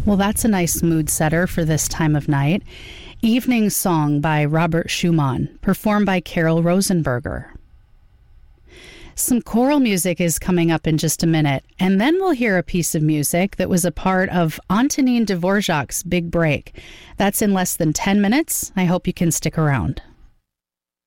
Well, that's a nice mood setter for this time of night. Evening Song by Robert Schumann, performed by Carol Rosenberger. Some choral music is coming up in just a minute, and then we'll hear a piece of music that was a part of Antonin Dvorak's Big Break. That's in less than 10 minutes. I hope you can stick around.